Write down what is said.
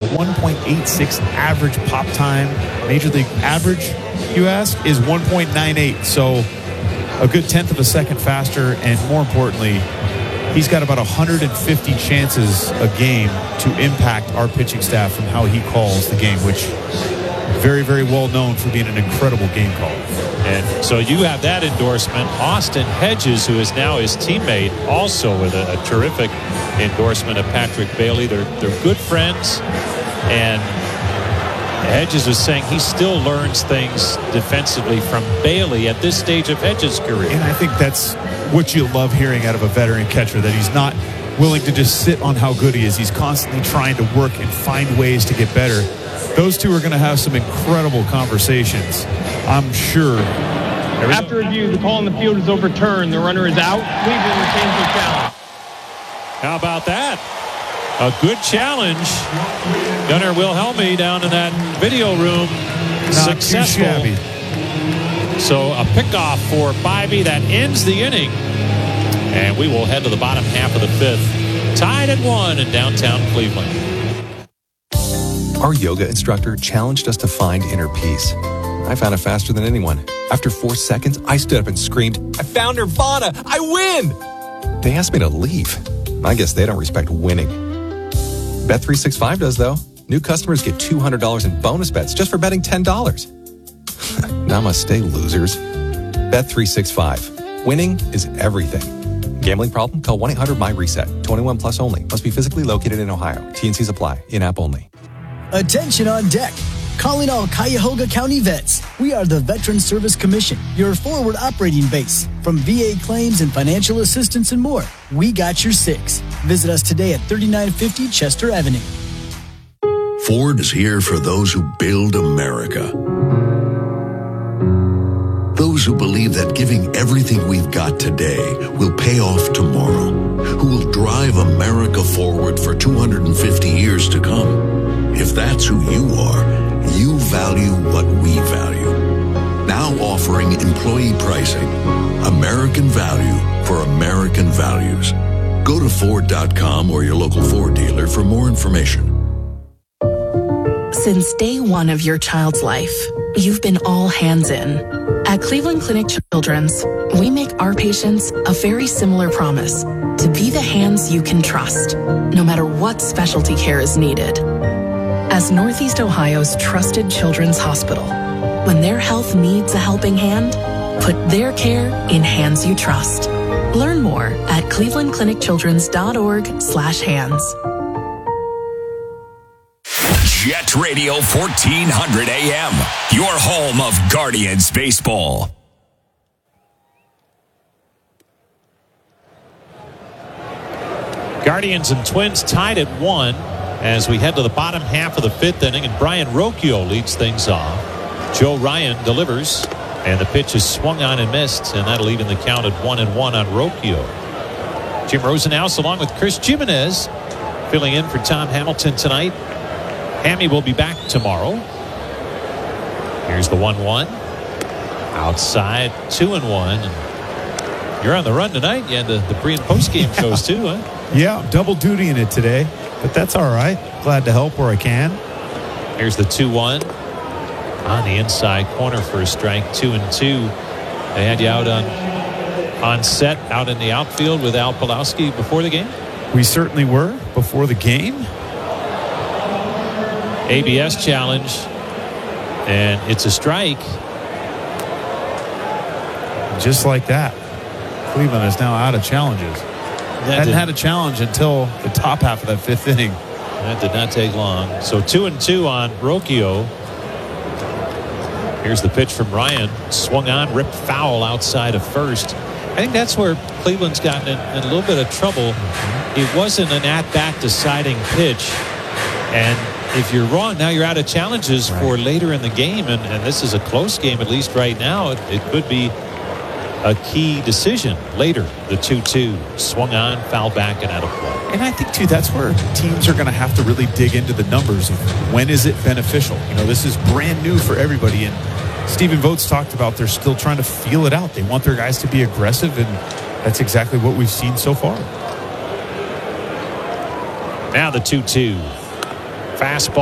1.86 average pop time. Major league average, you ask, is 1.98. So a good tenth of a second faster, and more importantly, he's got about 150 chances a game to impact our pitching staff from how he calls the game, which very, very well known for being an incredible game caller. And so you have that endorsement. Austin Hedges, who is now his teammate, also with a terrific endorsement of Patrick Bailey. They're good friends, and Hedges was saying he still learns things defensively from Bailey at this stage of Hedges' career. And I think that's what you love hearing out of a veteran catcher, that he's not willing to just sit on how good he is. He's constantly trying to work and find ways to get better. Those two are going to have some incredible conversations, I'm sure. After review, the call on the field is overturned. The runner is out. Cleveland retains the challenge. How about that? A good challenge. Gunnar Wilhelmi down in that video room. Not successful. too shabby. So a pickoff for Bybee that ends the inning. And we will head to the bottom half of the fifth. Tied at 1 in downtown Cleveland. Our yoga instructor challenged us to find inner peace. I found it faster than anyone. After 4 seconds, I stood up and screamed, "I found Nirvana! I win!" They asked me to leave. I guess they don't respect winning. Bet365 does, though. New customers get $200 in bonus bets just for betting $10. Namaste, losers. Bet365. Winning is everything. Gambling problem? Call 1-800-MY-RESET. 21 plus only. Must be physically located in Ohio. T&Cs apply. In-app only. Attention on deck. Calling all Cuyahoga County vets. We are the Veteran Service Commission, your forward operating base. From VA claims and financial assistance and more, we got your six. Visit us today at 3950 Chester Avenue. Ford is here for those who build America. Those who believe that giving everything we've got today will pay off tomorrow. Who will drive America forward for 250 years to come. If that's who you are, you value what we value. Now offering employee pricing. American value for American values. Go to Ford.com or your local Ford dealer for more information. Since day one of your child's life, you've been all hands in. At Cleveland Clinic Children's, we make our patients a very similar promise to be the hands you can trust, no matter what specialty care is needed. As Northeast Ohio's trusted children's hospital, when their health needs a helping hand, put their care in hands you trust. Learn more at clevelandclinicchildrens.org/hands. Jet Radio 1400 AM, your home of Guardians baseball. Guardians and Twins tied at 1 as we head to the bottom half of the fifth inning, and Brian Rocchio leads things off. Joe Ryan delivers, and the pitch is swung on and missed, and that'll even the count at 1-1 on Rocchio. Jim Rosenhaus along with Chris Jimenez filling in for Tom Hamilton tonight. Hammy will be back tomorrow. Here's the 1-1. Outside, 2-1. You're on the run tonight. You had the pre- and post-game shows too, huh? Yeah, double duty in it today, but that's all right. Glad to help where I can. Here's the 2-1. On the inside corner for a strike, 2-2. They had you out on set out in the outfield with Al Pulowski before the game? We certainly were before the game. ABS challenge, and it's a strike. Just like that, Cleveland is now out of challenges. Hadn't had a challenge until the top half of that fifth inning. That did not take long. So 2-2 on Rocchio. Here's the pitch from Ryan. Swung on, ripped foul outside of first. I think that's where Cleveland's gotten in a little bit of trouble. It wasn't an at-bat deciding pitch. And if you're wrong, now you're out of challenges for later in the game. And this is a close game, at least right now. It could be a key decision later. The 2-2 swung on, foul back, and out of play. And I think, too, that's where teams are going to have to really dig into the numbers of when is it beneficial. You know, this is brand new for everybody. And Stephen Vogt talked about they're still trying to feel it out. They want their guys to be aggressive, and that's exactly what we've seen so far. Now the 2-2. Fastball.